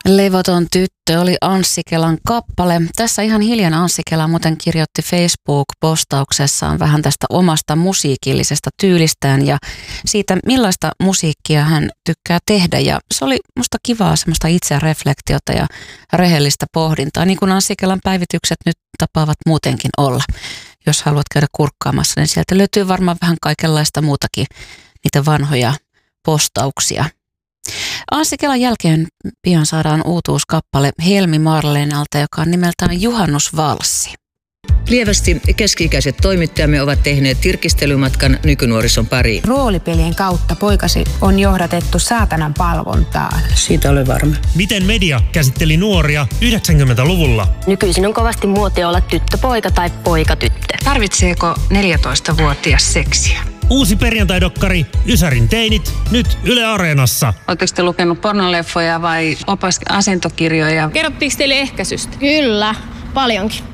Levoton tyttö oli Anssi Kelan kappale. Tässä ihan hiljan Anssi Kela muuten kirjoitti Facebook-postauksessaan vähän tästä omasta musiikillisesta tyylistään ja siitä, millaista musiikkia hän tykkää tehdä. Ja se oli musta kivaa semmoista itsereflektiota ja rehellistä pohdintaa, niin kuin Anssi Kelan päivitykset nyt tapaavat muutenkin olla. Jos haluat käydä kurkkaamassa, niin sieltä löytyy varmaan vähän kaikenlaista muutakin, niitä vanhoja postauksia. Anssi Kelan jälkeen pian saadaan uutuuskappale Helmi Marlenalta, joka on nimeltään Juhannusvalssi. Lievästi keski-ikäiset toimittajamme ovat tehneet tirkistelymatkan nykynuorison pariin. Roolipelien kautta poikasi on johdatettu saatanan palvontaan. Siitä olen varma. Miten media käsitteli nuoria 90-luvulla? Nykyisin on kovasti muotia olla tyttöpoika tai poikatyttö. Tarvitseeko 14-vuotias seksiä? Uusi perjantaidokkari Ysärin teinit nyt Yle Areenassa. Oletteko te lukenut pornoleffoja vai asentokirjoja? Kerrottiinko teille ehkäisystä? Kyllä, paljonkin.